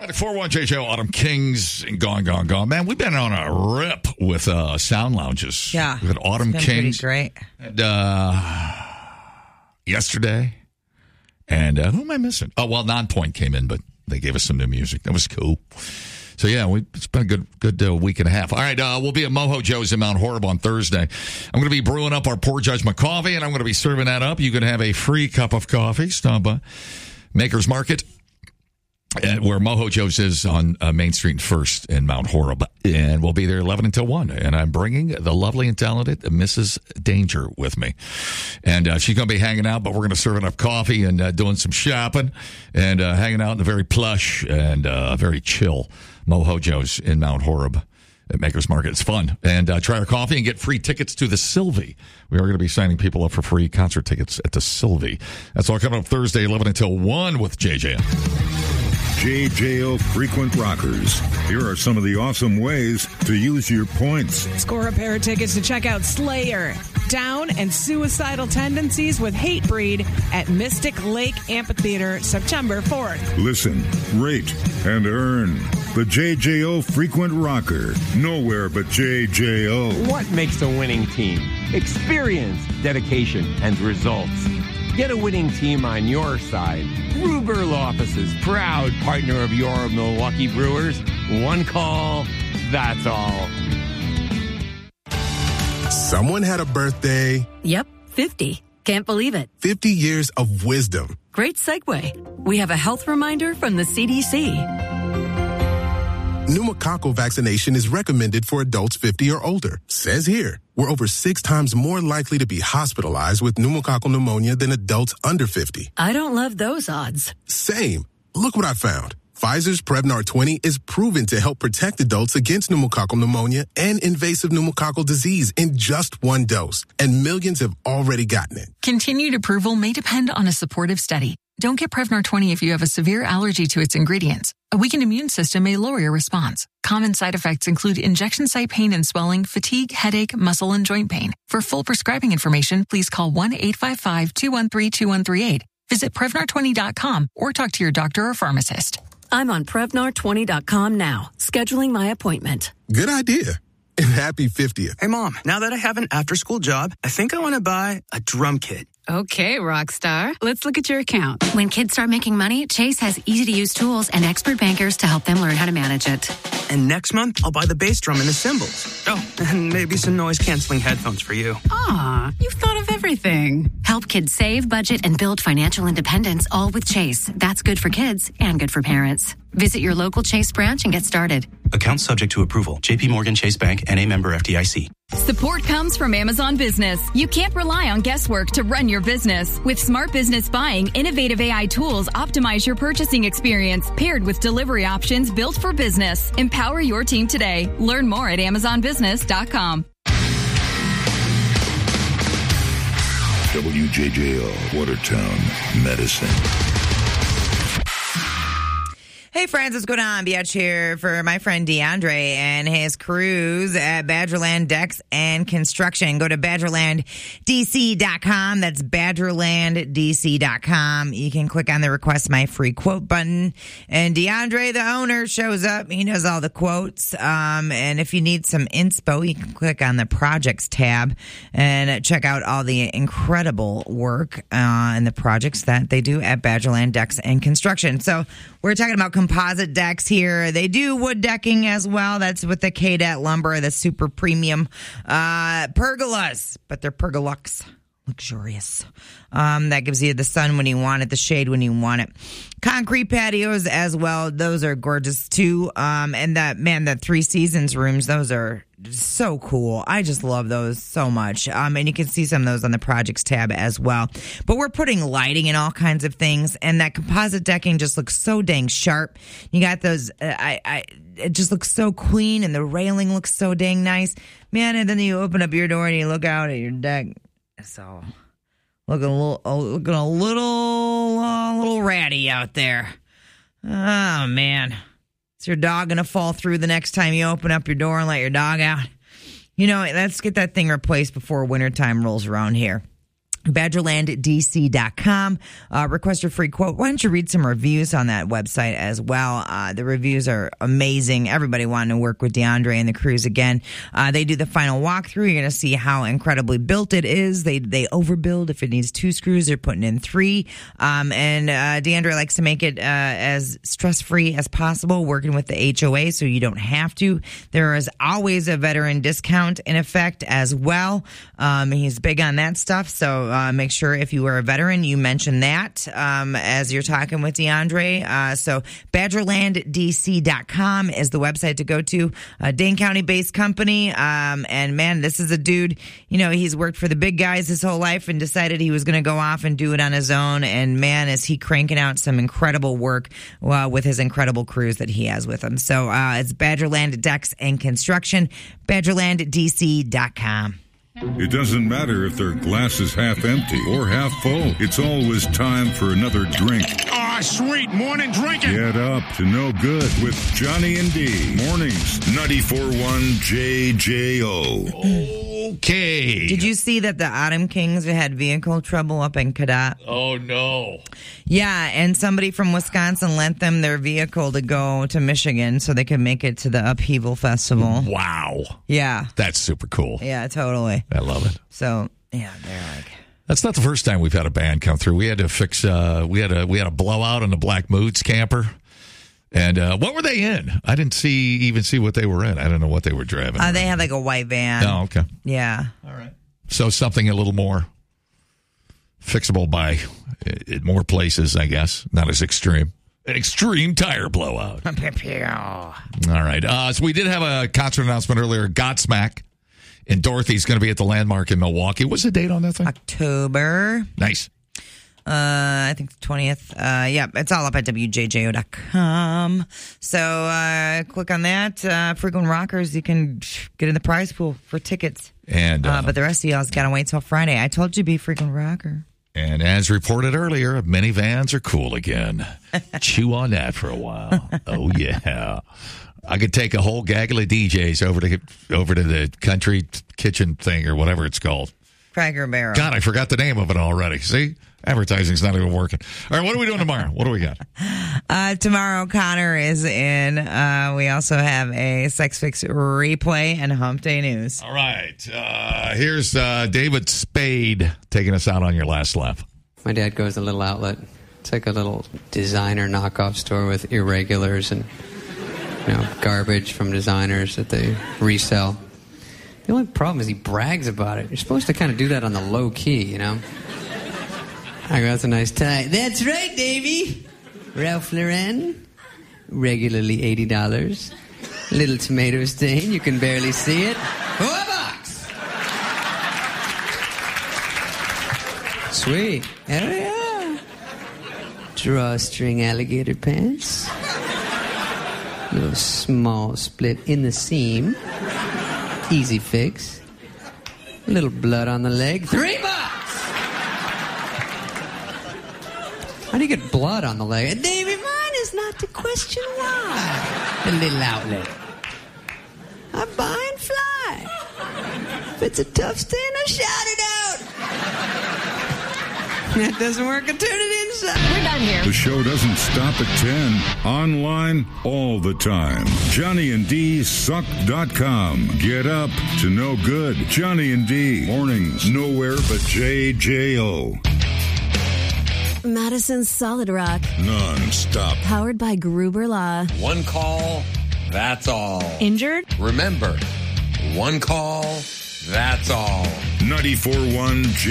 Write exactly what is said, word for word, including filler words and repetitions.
four one J J O, Autumn Kings, and Gone, Gone, Gone. Man, we've been on a rip with uh, sound lounges. Yeah. We had Autumn it's been Kings. Pretty great. And, uh, yesterday. And uh, who am I missing? Oh, well, Nonpoint came in, but they gave us some new music. That was cool. So, yeah, we, it's been a good good uh, week and a half. All right, uh, we'll be at Mojo Joe's in Mount Horeb on Thursday. I'm going to be brewing up our Poor Judgment coffee, and I'm going to be serving that up. You can have a free cup of coffee. Stop by Maker's Market, and where Mojo Joe's is on uh, Main Street and First in Mount Horeb. And we'll be there eleven until one. And I'm bringing the lovely and talented Missus Danger with me. And uh, she's going to be hanging out, but we're going to serve up coffee and uh, doing some shopping and uh, hanging out in a very plush and uh, very chill Mojo Joe's in Mount Horeb at Maker's Market. It's fun. And uh, try our coffee and get free tickets to the Sylvie. We are going to be signing people up for free concert tickets at the Sylvie. That's all coming up Thursday, eleven until one with J J. J J O Frequent Rockers. Here are some of the awesome ways to use your points. Score a pair of tickets to check out Slayer, Down, and Suicidal Tendencies with Hatebreed at Mystic Lake Amphitheater, September fourth. Listen, rate, and earn. The J J O Frequent Rocker. Nowhere but J J O. What makes a winning team? Experience, dedication, and results. Get a winning team on your side. Ruber Law Offices, proud partner of your Milwaukee Brewers. One call, that's all. Someone had a birthday. Yep, fifty. Can't believe it. fifty years of wisdom. Great segue. We have a health reminder from the C D C. Pneumococcal vaccination is recommended for adults fifty or older. Says here, we're over six times more likely to be hospitalized with pneumococcal pneumonia than adults under fifty. I don't love those odds. Same. Look what I found. Pfizer's Prevnar twenty is proven to help protect adults against pneumococcal pneumonia and invasive pneumococcal disease in just one dose. And millions have already gotten it. Continued approval may depend on a supportive study. Don't get Prevnar twenty if you have a severe allergy to its ingredients. A weakened immune system may lower your response. Common side effects include injection site pain and swelling, fatigue, headache, muscle, and joint pain. For full prescribing information, please call one eight five five, two one three, two one three eight. Visit Prevnar twenty dot com or talk to your doctor or pharmacist. I'm on Prevnar twenty dot com now, scheduling my appointment. Good idea. And happy fiftieth. Hey, Mom, now that I have an after-school job, I think I want to buy a drum kit. Okay, Rockstar. Let's look at your account. When kids start making money, Chase has easy-to-use tools and expert bankers to help them learn how to manage it. And next month, I'll buy the bass drum and the cymbals. Oh, and maybe some noise-canceling headphones for you. Aw, you've thought of everything. Help kids save, budget, and build financial independence, all with Chase. That's good for kids and good for parents. Visit your local Chase branch and get started. Account subject to approval. J P Morgan Chase Bank, N A member F D I C. Support comes from Amazon Business. You can't rely on guesswork to run your business. With Smart Business Buying, innovative A I tools optimize your purchasing experience, paired with delivery options built for business. Empower your team today. Learn more at amazon business dot com. W J J O, Watertown, Medicine. Hey friends, what's going on? Biatch here for my friend DeAndre and his crews at Badgerland Decks and Construction. Go to badgerland d c dot com. That's badgerland d c dot com. You can click on the request my free quote button. And DeAndre, the owner, shows up. He knows all the quotes. Um, and if you need some inspo, you can click on the projects tab and check out all the incredible work uh, and the projects that they do at Badgerland Decks and Construction. So we're talking about composite decks here. They do wood decking as well. That's with the K D A T lumber, the super premium uh, pergolas, but they're pergolux. Luxurious. Um, that gives you the sun when you want it, the shade when you want it. Concrete patios as well. Those are gorgeous too. Um, and that, man, the Three Seasons rooms, those are so cool. I just love those so much. Um, and you can see some of those on the projects tab as well. But we're putting lighting in all kinds of things, and that composite decking just looks so dang sharp. You got those, uh, I, I, it just looks so clean, and the railing looks so dang nice. Man, and then you open up your door and you look out at your deck. So, looking a little, looking a little, uh, little ratty out there. Oh man, is your dog gonna fall through the next time you open up your door and let your dog out? You know, let's get that thing replaced before wintertime rolls around here. Badgerland D C dot com. Uh, request your free quote. Why don't you read some reviews on that website as well? Uh, the reviews are amazing. Everybody wanting to work with DeAndre and the Cruise again. Uh, they do the final walkthrough. You're going to see how incredibly built it is. They they overbuild. If it needs two screws, they're putting in three. Um, and uh, DeAndre likes to make it uh, as stress-free as possible, working with the H O A so you don't have to. There is always a veteran discount in effect as well. Um, he's big on that stuff. So Uh, make sure if you are a veteran, you mention that um, as you're talking with DeAndre. Uh, so Badgerland D C dot com is the website to go to. A Dane County-based company. Um, and, man, this is a dude, you know, he's worked for the big guys his whole life and decided he was going to go off and do it on his own. And, man, is he cranking out some incredible work uh, with his incredible crews that he has with him. So uh, it's Badgerland Decks and Construction, Badgerland D C dot com. It doesn't matter if their glass is half empty or half full. It's always time for another drink. Ah, oh, sweet morning drinking. Get up to no good with Johnny and D. Mornings, ninety-four point one J J O. Okay. Did you see that the Autumn Kings had vehicle trouble up in Cadott? Oh, no. Yeah, and somebody from Wisconsin lent them their vehicle to go to Michigan so they could make it to the Upheaval Festival. Wow. Yeah. That's super cool. Yeah, totally. I love it. So, yeah, they're like... That's not the first time we've had a band come through. We had to fix, uh, we had a, we had a blowout on the Black Moods camper. And uh, what were they in? I didn't see even see what they were in. I don't know what they were driving. Uh, they had like a white van. Oh, okay. Yeah. All right. So something a little more fixable by in more places, I guess. Not as extreme. An extreme tire blowout. All right. Uh, so we did have a concert announcement earlier. Godsmack in Dorothy's going to be at the Landmark in Milwaukee. What's the date on that thing? October. Nice. Uh, I think the twentieth. Uh, yeah, it's all up at W J J O dot com. So uh, click on that. Uh, Frequent Rockers, you can get in the prize pool for tickets. And uh, uh, But the rest of y'all's got to wait till Friday. I told you to be Frequent Rocker. And as reported earlier, minivans are cool again. Chew on that for a while. Oh, yeah. I could take a whole gaggle of D Js over to over to the country kitchen thing or whatever it's called. Cracker Barrel. God, I forgot the name of it already. See? Advertising's not even working. All right, what are we doing tomorrow? What do we got? Uh, tomorrow, Connor is in. Uh, we also have a Sex Fix replay and Hump Day News. All right. Uh, here's uh, David Spade taking us out on your last laugh. My dad goes to a little outlet. It's like a little designer knockoff store with irregulars and, you know, garbage from designers that they resell. The only problem is he brags about it. You're supposed to kind of do that on the low key, you know? I go, that's a nice tie. That's right, Davey. Ralph Lauren. Regularly eighty dollars. Little tomato stain. You can barely see it. Oh, a box. Sweet. Hell yeah. Drawstring alligator pants. Little small split in the seam. Easy fix. Little blood on the leg. Three bucks. How do you get blood on the leg? Davey, mine is not the question why. A little outlet. I buy and fly. If it's a tough stand, I shout it out. That doesn't work, I turn it inside. We're done here. The show doesn't stop at ten. Online all the time. Johnny and D suck dot com. Get up to no good. Johnny and D. Mornings nowhere but J J O. Madison's Solid Rock. Non-stop. Powered by Gruber Law. One call, that's all. Injured? Remember, one call, that's all. ninety-four point one J